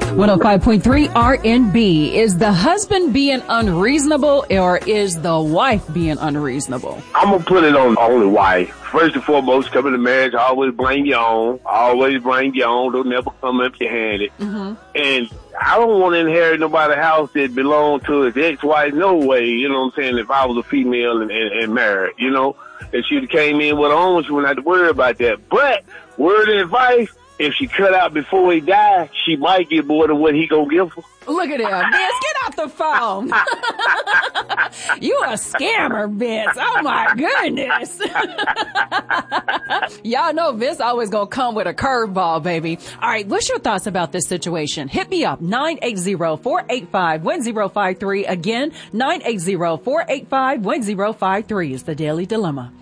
105.3 RNB. Is the husband being unreasonable or is the wife being unreasonable? I'm going to put it on the only wife. First and foremost, coming to marriage, always bring your own. Always bring your own. Don't never come empty-handed. Mm-hmm. And I don't want to inherit nobody's house that belonged to his ex-wife. No way. You know what I'm saying? If I was a female and married, you know, if she came in with her own, she wouldn't have to worry about that. But word of advice, if she cut out before he died, she might get more than what he gonna give her. Look at him. Vince, get off the phone. You a scammer, Vince. Oh, my goodness. Y'all know Vince always gonna come with a curveball, baby. All right, what's your thoughts about this situation? Hit me up, 980-485-1053. Again, 980-485-1053 is the Daily Dilemma.